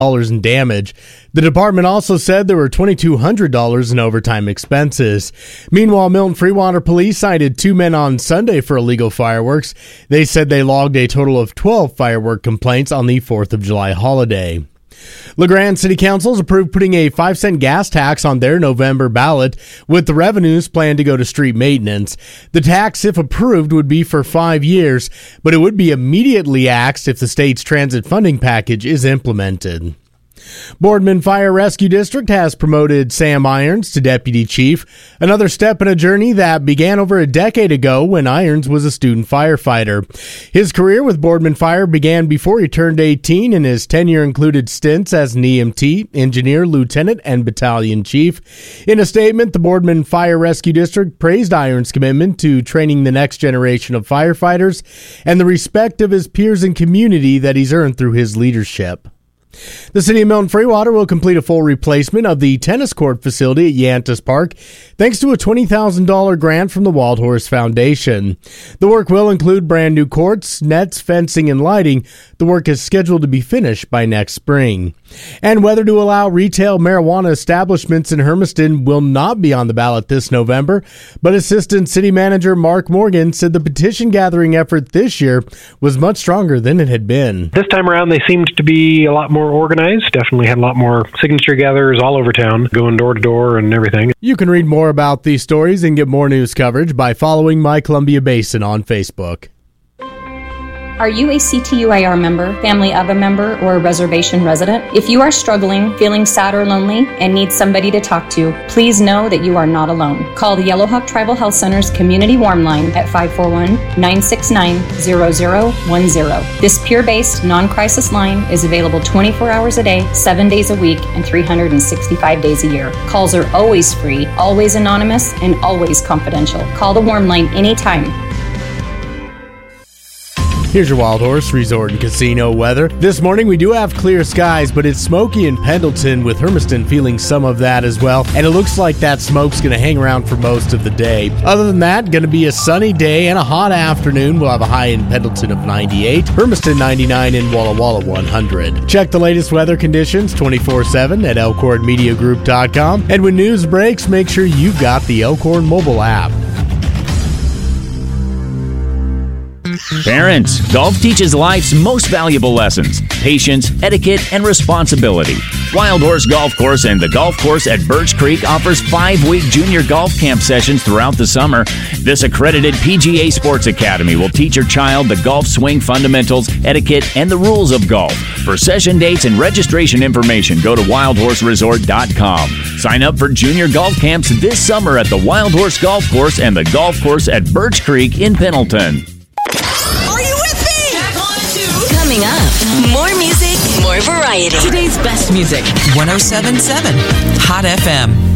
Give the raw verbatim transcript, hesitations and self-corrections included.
dollars in damage. The department also said there were two thousand two hundred dollars in overtime expenses. Meanwhile, Milton Freewater Police cited two men on Sunday for illegal fireworks. They said they logged a total of twelve firework complaints on the fourth of July holiday. LeGrand City Council has approved putting a five cent gas tax on their November ballot, with the revenues planned to go to street maintenance. The tax, if approved, would be for five years, but it would be immediately axed if the state's transit funding package is implemented. Boardman Fire Rescue District has promoted Sam Irons to Deputy Chief, another step in a journey that began over a decade ago when Irons was a student firefighter. His career with Boardman Fire began before he turned eighteen, and his tenure included stints as an E M T, engineer, lieutenant, and battalion chief. In a statement, the Boardman Fire Rescue District praised Irons' commitment to training the next generation of firefighters and the respect of his peers and community that he's earned through his leadership. The City of Milton Freewater will complete a full replacement of the tennis court facility at Yantis Park thanks to a twenty thousand dollars grant from the Wild Horse Foundation. The work will include brand new courts, nets, fencing, and lighting. The work is scheduled to be finished by next spring. And whether to allow retail marijuana establishments in Hermiston will not be on the ballot this November, but Assistant City Manager Mark Morgan said the petition gathering effort this year was much stronger than it had been. This time around, they seemed to be a lot more organized. Definitely had a lot more signature gatherers all over town, going door to door and everything. You can read more about these stories and get more news coverage by following My Columbia Basin on Facebook. Are you a C T U I R member, family of a member, or a reservation resident? If you are struggling, feeling sad or lonely, and need somebody to talk to, please know that you are not alone. Call the Yellowhawk Tribal Health Center's Community Warm Line at five four one, nine six nine, zero zero one zero. This peer-based, non-crisis line is available twenty-four hours a day, seven days a week, and three hundred sixty-five days a year. Calls are always free, always anonymous, and always confidential. Call the Warm Line anytime. Here's your Wild Horse Resort and Casino weather. This morning we do have clear skies, but it's smoky in Pendleton, with Hermiston feeling some of that as well. And it looks like that smoke's going to hang around for most of the day. Other than that, going to be a sunny day and a hot afternoon. We'll have a high in Pendleton of ninety-eight, Hermiston ninety-nine, and Walla Walla one hundred. Check the latest weather conditions twenty-four seven at elkhorn media group dot com. And when news breaks, make sure you've got the Elkhorn mobile app. Parents, golf teaches life's most valuable lessons: patience, etiquette, and responsibility. Wild Horse Golf Course and the Golf Course at Birch Creek offers five-week junior golf camp sessions throughout the summer. This accredited P G A Sports Academy will teach your child the golf swing fundamentals, etiquette, and the rules of golf. For session dates and registration information, go to wild horse resort dot com. Sign up for junior golf camps this summer at the Wild Horse Golf Course and the Golf Course at Birch Creek in Pendleton. Are you with me? Coming up, more music, more variety. Today's best music, one oh seven point seven Hot F M.